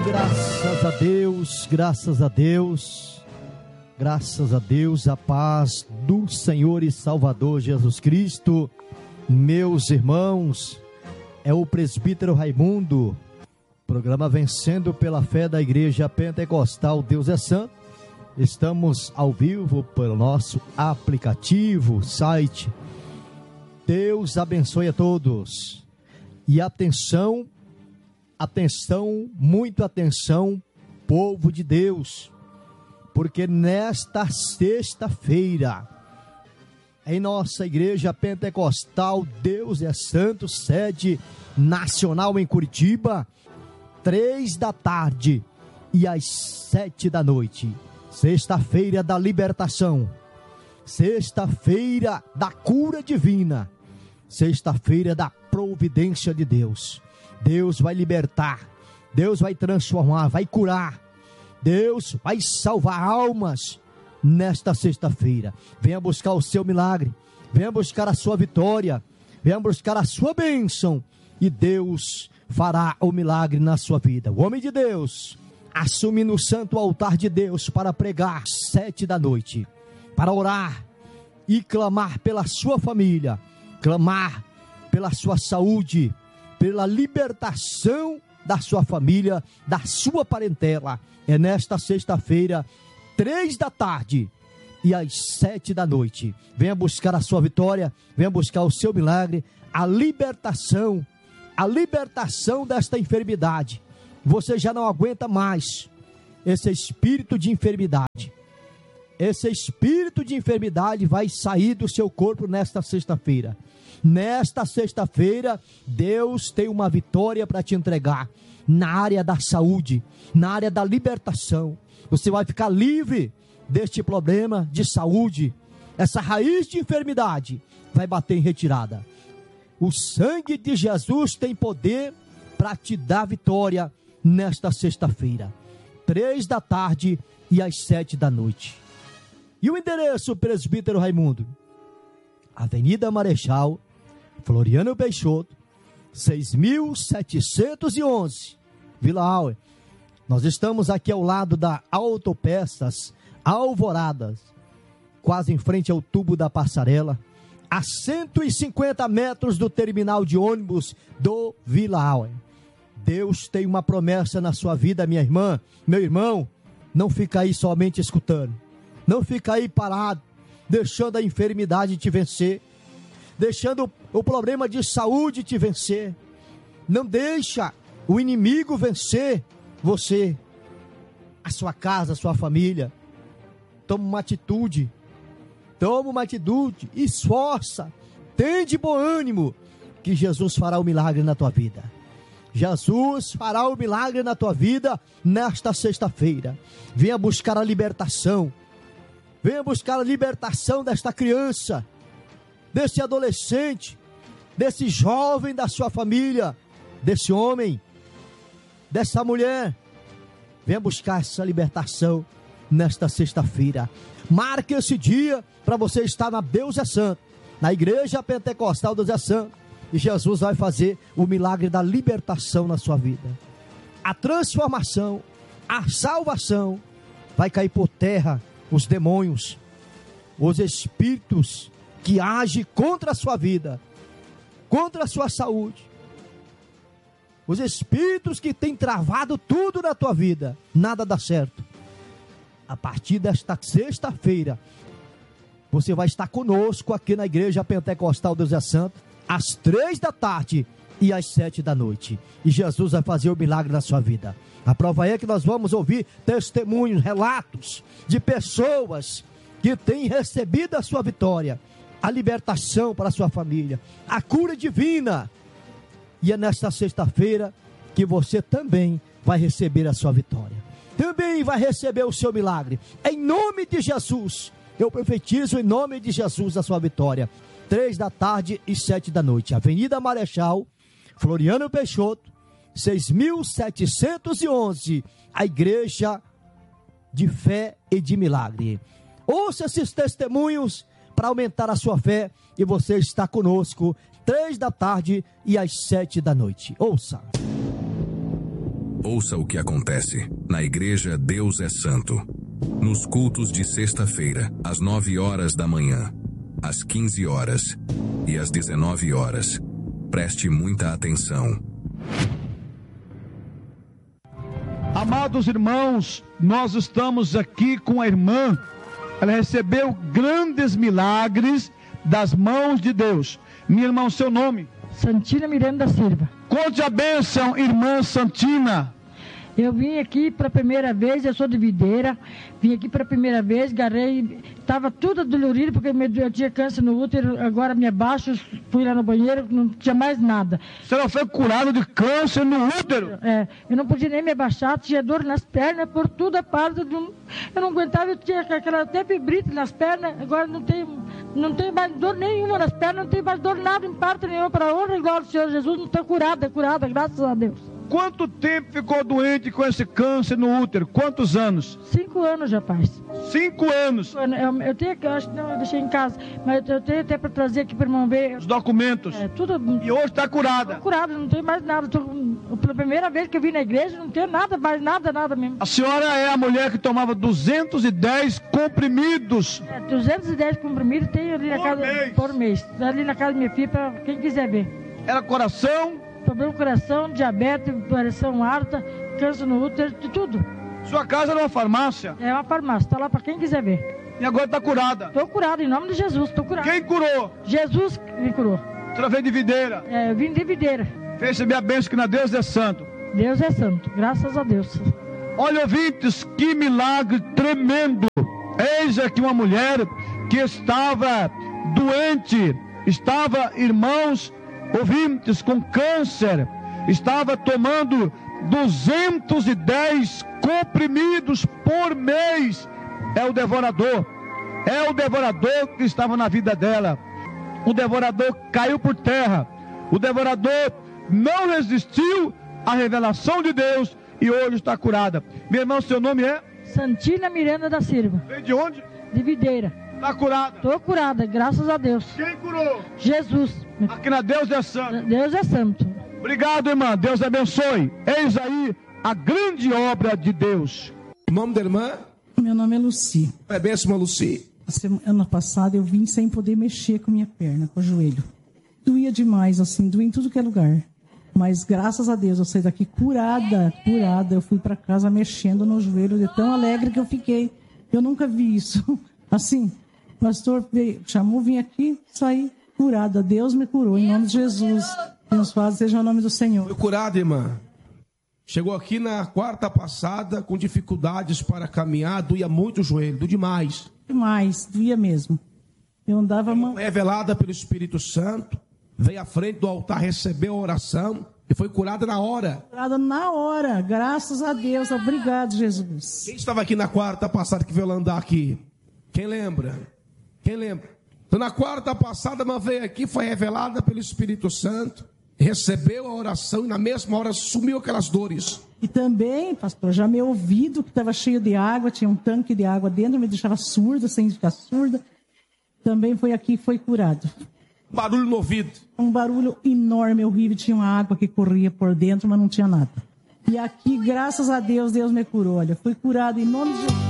Graças a Deus, graças a Deus, graças a Deus, a paz do Senhor e Salvador Jesus Cristo. Meus irmãos, é o presbítero Raimundo, programa Vencendo pela Fé da Igreja Pentecostal Deus é Santo. Estamos ao vivo pelo nosso aplicativo, site. Deus abençoe a todos. E atenção, muita atenção, povo de Deus, porque nesta sexta-feira, em nossa igreja pentecostal Deus é Santo, sede nacional em Curitiba, 3 da tarde e às 7 da noite, sexta-feira da libertação, sexta-feira da cura divina, sexta-feira da providência de Deus. Deus vai libertar, Deus vai transformar, vai curar, Deus vai salvar almas nesta sexta-feira. Venha buscar o seu milagre, venha buscar a sua vitória, venha buscar a sua bênção e Deus fará o milagre na sua vida. O homem de Deus assume no santo altar de Deus para pregar 7 da noite, para orar e clamar pela sua família, clamar pela sua saúde, pela libertação da sua família, da sua parentela. É nesta sexta-feira, 3 da tarde e às 7 da noite. Venha buscar a sua vitória, venha buscar o seu milagre, a libertação desta enfermidade. Você já não aguenta mais esse espírito de enfermidade. Esse espírito de enfermidade vai sair do seu corpo nesta sexta-feira. Nesta sexta-feira, Deus tem uma vitória para te entregar na área da saúde, na área da libertação. Você vai ficar livre deste problema de saúde. Essa raiz de enfermidade vai bater em retirada. O sangue de Jesus tem poder para te dar vitória nesta sexta-feira, 3 da tarde e às 7 da noite. E o endereço, presbítero Raimundo? Avenida Marechal Floriano Peixoto, 6.711, Vila Auer. Nós estamos aqui ao lado da Autopeças Alvoradas, quase em frente ao tubo da passarela, a 150 metros do terminal de ônibus do Vila Auer. Deus tem uma promessa na sua vida, minha irmã, meu irmão. Não fica aí somente escutando, não fica aí parado, deixando a enfermidade te vencer, deixando o problema de saúde te vencer. Não deixa o inimigo vencer você, a sua casa, a sua família. Toma uma atitude, esforça, tem de bom ânimo, que Jesus fará o milagre na tua vida. Jesus fará o milagre na tua vida nesta sexta-feira. Venha buscar a libertação, venha buscar a libertação desta criança, desse adolescente, desse jovem da sua família, desse homem, dessa mulher. Venha buscar essa libertação nesta sexta-feira. Marque esse dia para você estar na Deus é Santo, na Igreja Pentecostal Deus é Santo, e Jesus vai fazer o milagre da libertação na sua vida. A transformação, a salvação, vai cair por terra os demônios, os espíritos que agem contra a sua vida, contra a sua saúde, os espíritos que têm travado tudo na tua vida, nada dá certo. A partir desta sexta-feira, você vai estar conosco aqui na Igreja Pentecostal Deus é Santo, às 3 da tarde e às 7 da noite. E Jesus vai fazer o milagre na sua vida. A prova é que nós vamos ouvir testemunhos, relatos de pessoas que têm recebido a sua vitória, a libertação para a sua família, a cura divina. E é nesta sexta-feira que você também vai receber a sua vitória, também vai receber o seu milagre. Em nome de Jesus, eu profetizo em nome de Jesus a sua vitória. 3 da tarde e 7 da noite, Avenida Marechal Floriano Peixoto, 6.711, a Igreja de Fé e de Milagre. Ouça esses testemunhos para aumentar a sua fé, e você está conosco 3 da tarde e às 7 da noite. Ouça. Ouça o que acontece na Igreja Deus é Santo. Nos cultos de sexta-feira, às 9 horas da manhã, às 15 horas e às 19 horas. Preste muita atenção. Amados irmãos, nós estamos aqui com a irmã. Ela recebeu grandes milagres das mãos de Deus. Minha irmã, o seu nome? Santina Miranda da Silva. Conte a bênção, irmã Santina. Eu vim aqui para a primeira vez, eu sou de Videira, vim aqui para a primeira vez, garrei, estava tudo dolorido porque eu tinha câncer no útero, agora me abaixo, fui lá no banheiro, não tinha mais nada. A senhora foi curada de câncer no útero? É, eu não podia nem me abaixar, tinha dor nas pernas, por toda parte, eu não aguentava, eu tinha aquela até fibrite nas pernas, agora não tem mais dor nenhuma nas pernas, não tem mais dor nada em parte nenhuma para honra, igual o Senhor Jesus, não está curada, graças a Deus. Quanto tempo ficou doente com esse câncer no útero? Quantos anos? 5 anos, rapaz. 5 anos? Eu tenho que, acho que não, eu deixei em casa, mas eu tenho até para trazer aqui para irmão ver. Os documentos? É, tudo. E hoje está curada? Estou curada, não tenho mais nada. Pela primeira vez que eu vim na igreja, não tenho nada, mais nada mesmo. A senhora é a mulher que tomava 210 comprimidos? 210 comprimidos tem ali na casa. Por mês. Ali na casa da minha filha, para quem quiser ver. Era coração? Problema no coração, diabetes, pressão alta, câncer no útero, de tudo. Sua casa era uma farmácia? É uma farmácia, está lá para quem quiser ver. E agora está curada? Estou curada, em nome de Jesus, estou curada. Quem curou? Jesus me curou. A senhora veio de Videira? É, eu vim de Videira. Fez receber a bênção que na Deus é santo. Deus é santo, graças a Deus. Olha, ouvintes, que milagre tremendo. Eis aqui uma mulher que estava doente, irmãos, ouvintes, com câncer, estava tomando 210 comprimidos por mês. É o devorador que estava na vida dela. O devorador caiu por terra. O devorador não resistiu à revelação de Deus e hoje está curada. Meu irmão, seu nome é? Santina Miranda da Silva. Vem de onde? De Videira. Está curada? Estou curada, graças a Deus. Quem curou? Jesus. Aqui na Deus é Santo. Deus é santo. Obrigado, irmã. Deus abençoe. Eis aí a grande obra de Deus. O nome da irmã? Meu nome é Luci. É benção, irmã Luci. Ano passado eu vim sem poder mexer com minha perna, com o joelho. Doía demais, assim, doía em tudo que é lugar. Mas graças a Deus eu saí daqui curada. Eu fui para casa mexendo no joelho, de tão alegre que eu fiquei. Eu nunca vi isso. Assim, o pastor chamou, vim aqui, saí curada. Deus me curou, em nome de Jesus. Abençoado seja o nome do Senhor. Foi curada, irmã. Chegou aqui na quarta passada com dificuldades para caminhar, doía muito o joelho, doía demais. Demais, doía mesmo. Eu andava... Revelada pelo Espírito Santo, veio à frente do altar, recebeu a oração e foi curada na hora. Curada na hora, graças a Deus. Obrigado, Jesus. Quem estava aqui na quarta passada que veio andar aqui? Quem lembra? Então na quarta passada, ela veio aqui, foi revelada pelo Espírito Santo, recebeu a oração e na mesma hora sumiu aquelas dores. E também, pastor, já meu ouvido que estava cheio de água, tinha um tanque de água dentro, me deixava surda, sem ficar surda. Também foi aqui, foi curado. Barulho no ouvido. Um barulho enorme, horrível, tinha uma água que corria por dentro, mas não tinha nada. E aqui, graças a Deus, Deus me curou. Olha, fui curado em nome de Jesus.